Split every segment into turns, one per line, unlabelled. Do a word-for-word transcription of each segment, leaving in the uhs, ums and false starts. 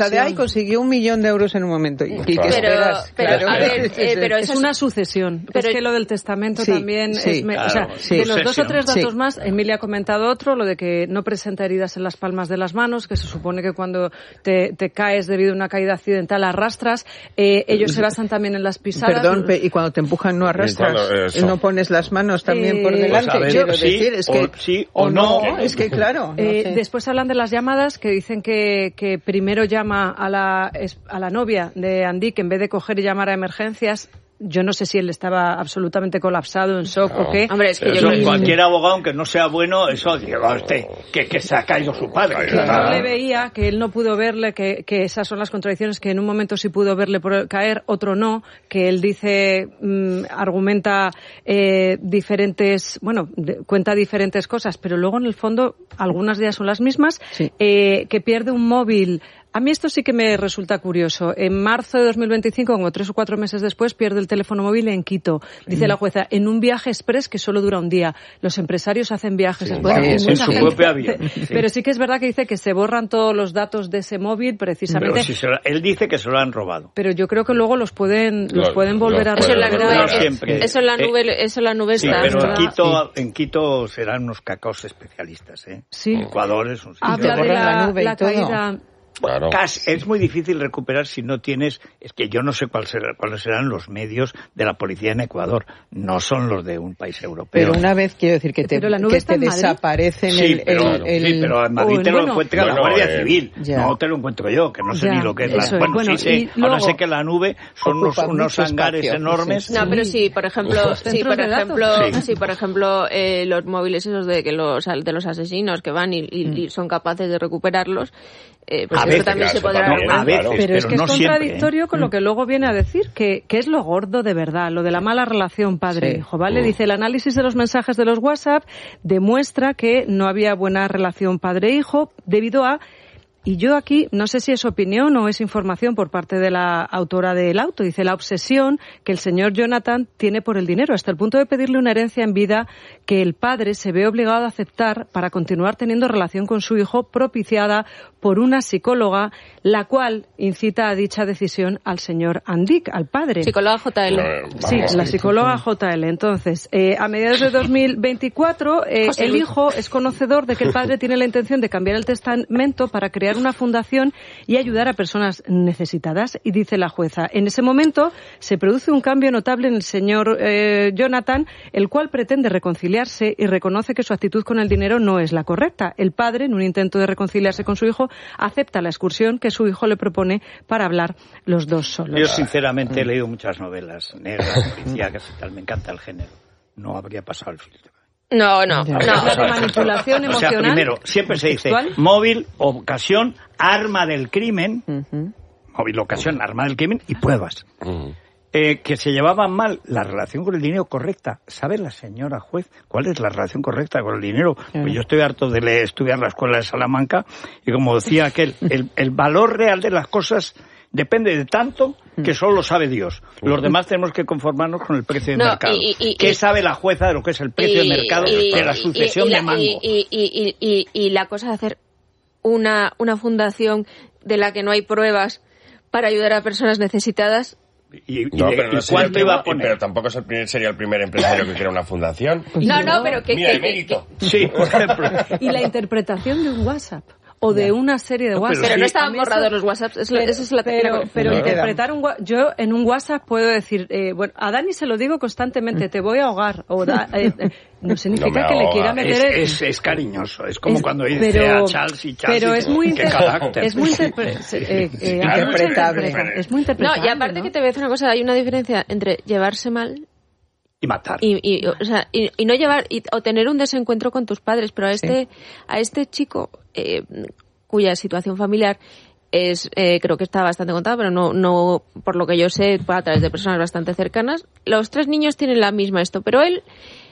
de ahí consiguió un millón de euros en un momento. ¿Y qué
Pero,
esperas?
pero,
Claro.
a ver, eh, pero
es una sucesión.
Pero,
es que lo del testamento
sí,
también
sí,
es... Me,
claro,
o sea,
sí,
de los dos o
sucesión.
tres datos
Sí.
más, Emilia ha comentado otro, lo de que no presenta heridas en las palmas de las manos, que se supone que cuando te, te caes debido a una caída accidental arrastras. Eh, ellos se basan también en las pisadas.
Perdón, pe- y cuando te empujan no arrastras,
cuando, eso.
no pones las manos también
Eh,
por delante.
pues a ver,
Quiero
sí,
decir, es
o
que
sí,
o
o
no,
no.
es que claro. no
Eh,
sé.
después hablan de las llamadas que dicen que, que primero llama a la, es- a la novia de Andy, que en vez de coger y llamar a emergencias, yo no sé si él estaba absolutamente colapsado, en shock
No.
o qué.
Hombre, es que yo
Eso,
creo que...
cualquier abogado, aunque no sea bueno, eso diga usted que, que se ha caído su padre.
Que no le veía, que él no pudo verle, que, que esas son las contradicciones, que en un momento sí pudo verle por caer, otro no, que él dice, mmm, argumenta eh, diferentes, bueno, de, cuenta diferentes cosas, pero luego en el fondo algunas de ellas son las mismas,
Sí.
eh, que pierde un móvil. A mí esto sí que me resulta curioso. En marzo de dos mil veinticinco, como tres o cuatro meses después, pierde el teléfono móvil en Quito. Dice la jueza, en un viaje express que solo dura un día. Los empresarios hacen viajes
Sí,
express.
vamos,
y
en
mucha
su
gente
propio
hace-
avión, sí.
Pero sí que es verdad que dice que se borran todos los datos de ese móvil precisamente.
Pero si se lo- él dice que se lo han robado.
Pero yo creo que luego los pueden, los
Lo-
pueden volver
lo
a
Eso en la
Bueno,
nube,
no
eh,
siempre.
eso en la
Eh,
nube, eso en la nube
Sí,
está.
pero en
¿verdad?
Quito, en Quito serán unos cacaos especialistas, ¿eh?
Sí.
Ecuador es un sitio.
Habla de
borran
la,
la nube y
la
todo.
caída.
Claro.
Casi- es muy difícil recuperar si no tienes, es que yo no sé cuál será- cuáles serán los medios de la policía en Ecuador, no son los de un país europeo.
Pero una vez quiero decir que te,
Pero la nube
que
está
te
en Madrid.
desaparecen
Sí,
el,
pero,
el, el-
sí, pero en Madrid
o-
te lo
bueno,
encuentra la
bueno,
Guardia
eh,
Civil,
ya.
no te lo encuentro yo, que no sé
Ya,
ni lo que es. La,
eso es.
bueno,
Bueno,
sí sé,
y
ahora
luego-
sé que la nube son unos,
Ocupa
unos
mucho
hangares
espacio,
enormes.
sí,
No, pero sí, por ejemplo,
Los
sí,
centros
por
de datos.
ejemplo,
Sí.
sí, por ejemplo, eh, los móviles esos de que los de los asesinos que van y, y- y son capaces de recuperarlos, eh, pues
A
eso
veces,
también
claro,
se
eso
podrá
también,
a
argumentar.
veces,
Pero es que
no
es
siempre,
contradictorio
¿eh?
con lo que luego viene a decir, que, que es lo gordo de verdad, lo de la mala relación padre-hijo, ¿vale?
Mm.
Dice, el análisis de los mensajes de los WhatsApp demuestra que no había buena relación padre-hijo debido a... Y yo aquí, no sé si es opinión o es información por parte de la autora del auto, dice la obsesión que el señor Jonathan tiene por el dinero, hasta el punto de pedirle una herencia en vida que el padre se ve obligado a aceptar para continuar teniendo relación con su hijo, propiciada por una psicóloga, la cual incita a dicha decisión al señor Andic, al padre.
Psicóloga J L.
Eh,
Sí,
vamos.
la psicóloga J L. Entonces, eh, a mediados de dos mil veinticuatro, eh,
José
el
Luis.
hijo es conocedor de que el padre tiene la intención de cambiar el testamento para crear una fundación y ayudar a personas necesitadas. Y dice la jueza, en ese momento se produce un cambio notable en el señor eh, Jonathan, el cual pretende reconciliarse y reconoce que su actitud con el dinero no es la correcta. El padre, en un intento de reconciliarse con su hijo, acepta la excursión que su hijo le propone para hablar los dos solos.
Yo sinceramente he leído muchas novelas negras, policíacas y tal, me encanta el género. No habría pasado el filtro.
No, no,
Ya.
no.
La de manipulación
O sea,
emocional.
primero, siempre se dice
textual.
móvil, ocasión, arma del crimen,
Ujú.
móvil, ocasión, arma del crimen y pruebas.
Mm.
Eh, que se llevaban mal la relación con el dinero correcta. ¿Sabe la señora juez cuál es la relación correcta con el dinero? Pues yo estoy harto de leer, estudiar la escuela de Salamanca y como decía aquel, el, el valor real de las cosas depende de tanto que solo lo sabe Dios. Los demás tenemos que conformarnos con el precio de
No,
mercado.
y- y- y-
¿Qué
y-
sabe la jueza de lo que es el precio de mercado
y-
de la
y-
sucesión
y- y
de
la-
mango?
Y, y, y, y, y la cosa de hacer una, una fundación de la que no hay pruebas para ayudar a personas necesitadas.
¿Y, y
No,
de-
pero,
y
no sería el
cuánto iba a
primer-
poner?
pero tampoco es el primer- sería el primer empresario que crea una fundación.
No, no, pero que...
Mira,
que-
emérito.
Sí, por ejemplo.
Y la interpretación de un WhatsApp o de una serie de
No, pero
WhatsApp.
Pero
sí.
no
A
estaban
mí eso-
borrados los WhatsApps. Es la-
Pero,
esa es la
pero,
la-
pero
No.
interpretar un wa- yo en un WhatsApp puedo decir, eh, bueno, a Dani se lo digo constantemente, te voy a ahogar, o da- eh, eh, no significa
No me
que le
ahoga.
quiera
Es,
meter el-
es, es cariñoso, es como
Es-
cuando dice
pero-
a Charles y Charles.
pero
y
es
dice,
muy
¿qué
inter-
carácter?
es muy interpre- eh, eh,
Claro,
interpretable.
interpreta- es muy
No,
interpretable.
y aparte
¿no?
que te voy a decir una cosa, hay una diferencia entre llevarse mal
Y matar.
y, y, o sea, y, y no llevar y, o tener un desencuentro con tus padres, pero a este a este chico eh, cuya situación familiar es eh, creo que está bastante contada, pero no no por lo que yo sé a través de personas bastante cercanas, los tres niños tienen la misma esto, pero él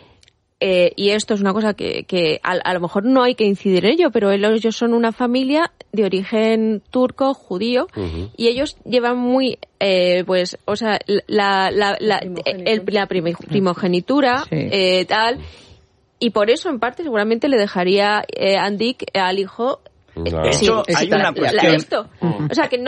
eh, y esto es una cosa que, que a, a lo mejor no hay que incidir en ello, pero él, ellos son una familia de origen turco, judío,
Ujú.
y ellos llevan muy, eh, pues, o sea, la, la, la, el- la primi- primogenitura,
Sí.
eh, tal, y por eso, en parte, seguramente le dejaría eh, Andic al hijo
No.
De hecho,
Sí,
hay
la-
una
la-
cuestión...
esto. O sea, que no